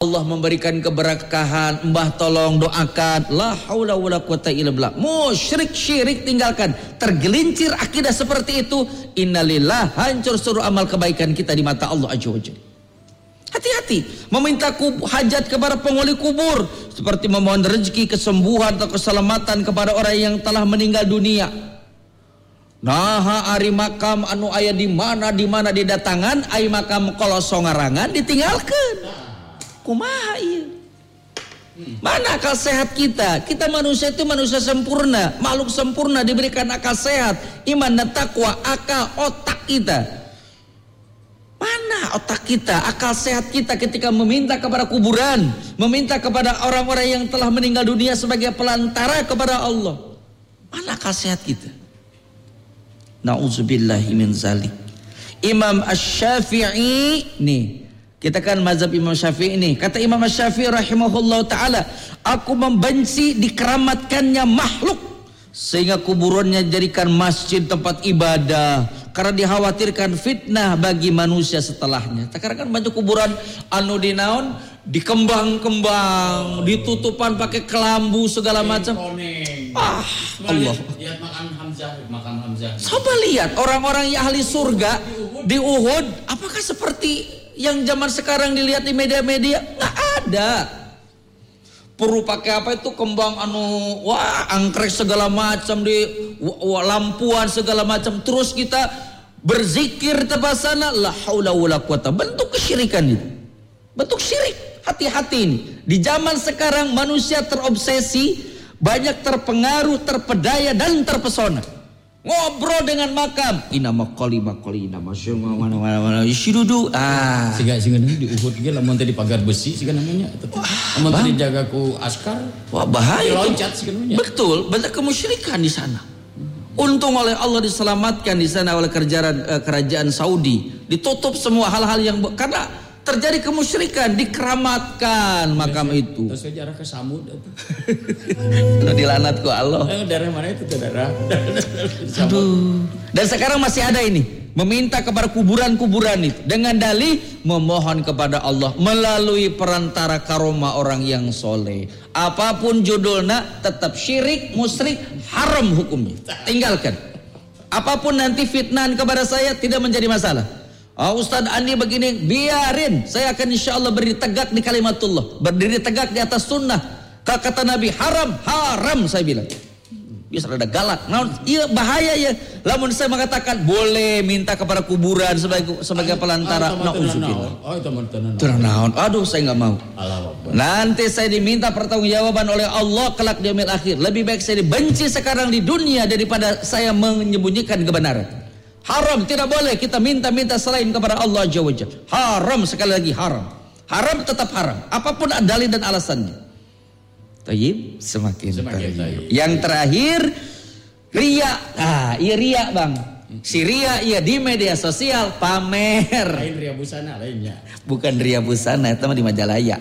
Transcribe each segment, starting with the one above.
Allah memberikan keberkahan, mbah tolong doakan, la haula wala quwata illa billah. Musyrik, syirik tinggalkan. Tergelincir akidah seperti itu, innalillah, hancur seluruh amal kebaikan kita di mata Allah Azza wa Jalla. Hati-hati meminta hajat kepada penghuni kubur, seperti memohon rezeki, kesembuhan atau keselamatan kepada orang yang telah meninggal dunia. Nah, ari makam anu aya di mana didatangan, ai makam kolosong ngarangan ditinggalkan. Kumaha ieu? Mana akal sehat kita? Kita manusia itu manusia sempurna, makhluk sempurna, diberikan akal sehat, iman dan takwa, akal otak kita. Mana otak kita, akal sehat kita ketika meminta kepada kuburan, meminta kepada orang-orang yang telah meninggal dunia sebagai pelantara kepada Allah? Mana akal sehat kita? Na'udzubillahi min zalik. Imam Asy-Syafi'i nih, kita kan mazhab Imam Syafi'i ini. Kata Imam Syafi'i rahimahullah ta'ala, aku membenci dikeramatkannya makhluk sehingga kuburannya jadikan masjid tempat ibadah, karena dikhawatirkan fitnah bagi manusia setelahnya. Sekarang kan banyak kuburan anu dinaon, dikembang-kembang, ditutupan pakai kelambu segala macam. Allah. Lihat makam Hamzah. Coba lihat orang-orang yang ahli surga di Uhud, apakah seperti yang zaman sekarang dilihat di media-media? Nggak ada. Perlu pakai apa itu, kembang anu angkrek segala macam, di lampuan segala macam. Terus kita berzikir tebasana, la haula wala quwata. Bentuk kesyirikan itu, bentuk syirik. Hati-hati ini. Di zaman sekarang manusia terobsesi, banyak terpengaruh, terpedaya dan terpesona. Ngobrol dengan makam, inama koli inama syuma mana isidudu. Siga di Uhud ge lamun teh di pagar besi siga namanya. Lamun teh dijaga ku askar. Wah, bahaya. Loncat siga namanya. Betul, banyak kemusyrikan di sana. Untung oleh Allah diselamatkan di sana oleh kerajaan Saudi. Ditutup semua hal-hal yang karena terjadi kemusyrikan, dikeramatkan makam itu. Terus sejarah ke Samud itu. Lo dilanat ku Allah. Daerah mana itu daerah? Aduh. Dan sekarang masih ada ini, meminta kepada kuburan-kuburan itu dengan dalih memohon kepada Allah melalui perantara karomah orang yang soleh. Apapun judulnya tetap syirik, musyrik, haram hukumnya. Tinggalkan. Apapun nanti fitnahan kepada saya tidak menjadi masalah. Ustadz Andi begini, biarin, saya akan insya Allah berdiri tegak di kalimatullah, berdiri tegak di atas sunnah. Kata Nabi, haram saya bilang. Bisa ada galak. Nah, iya bahaya ya. Lamun saya mengatakan boleh minta kepada kuburan sebagai pelantara. Nauzubillah. Aduh, saya nggak mau. Nanti saya diminta pertanggungjawaban oleh Allah kelak di yaumil akhir. Lebih baik saya dibenci sekarang di dunia daripada saya menyembunyikan kebenaran. Haram, tidak boleh kita minta-minta selain kepada Allah Azza wa Jalla. Haram, sekali lagi haram. Haram tetap haram, apapun dalil dan alasannya. Tayyib, semakin tayyib. Yang terakhir, riya. Iya riya, Bang. Si riya iya di media sosial pamer. Lain riya busana lainnya. Bukan riya busana, itu mah di Majalaya.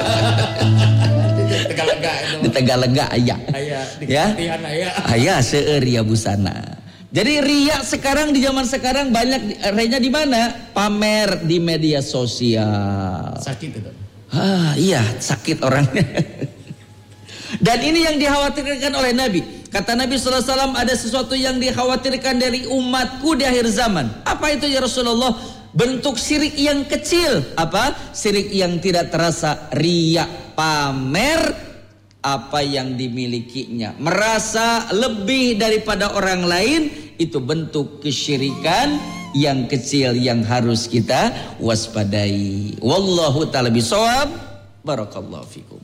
Di Tegalega aya. Ya. Aya seueur riya busana. Jadi riya sekarang di zaman sekarang banyak riya di mana? Pamer di media sosial. Sakit itu. Iya, sakit orangnya. Dan ini yang dikhawatirkan oleh Nabi. Kata Nabi sallallahu alaihi wasallam, ada sesuatu yang dikhawatirkan dari umatku di akhir zaman. Apa itu ya Rasulullah? Bentuk syirik yang kecil. Apa? Syirik yang tidak terasa, riya, pamer apa yang dimilikinya, merasa lebih daripada orang lain. Itu bentuk kesyirikan yang kecil yang harus kita waspadai. Wallahu ta'ala bisawab. Barakallahu fikum.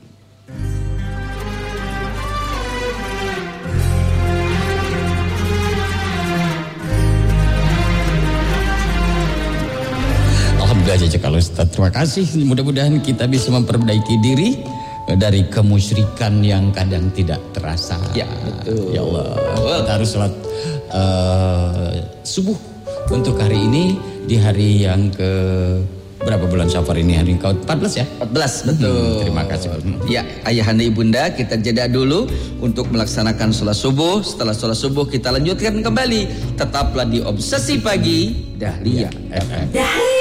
Alhamdulillah kalau Ustaz, terima kasih. Mudah-mudahan kita bisa memperbaiki diri dari kemusyrikan yang kadang tidak terasa. Ya, betul. Ya Allah, kita harus sholat subuh untuk hari ini di hari yang ke berapa bulan Syafar ini, hari ke-14 ya? 14, betul. Terima kasih. Ya, ayahanda ibunda, kita jeda dulu untuk melaksanakan sholat subuh. Setelah sholat subuh kita lanjutkan kembali. Tetaplah di Obsesi Pagi Dahlia FM.